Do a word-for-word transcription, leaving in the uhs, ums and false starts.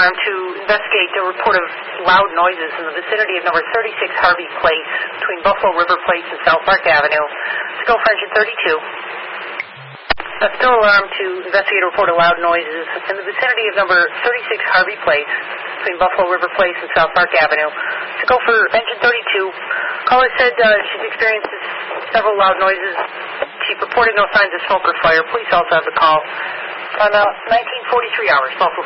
alarm to investigate a report of loud noises in the vicinity of number thirty-six Harvey Place between Buffalo River Place and South Park Avenue. Let's go for engine thirty-two. A still alarm to investigate a report of loud noises in the vicinity of number thirty-six Harvey Place between Buffalo River Place and South Park Avenue. To go for engine thirty-two. Caller said uh, she's experienced several loud noises. She reported no signs of smoke or fire. Police also have the call on uh, nineteen forty-three hours. Buffalo